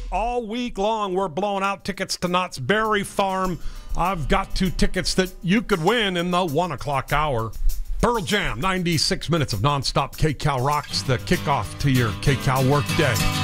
all week long. We're blowing out tickets to Knott's Berry Farm. I've got 2 tickets that you could win in the 1 o'clock hour. Pearl Jam, 96 minutes of nonstop KCal rocks, the kickoff to your KCal workday.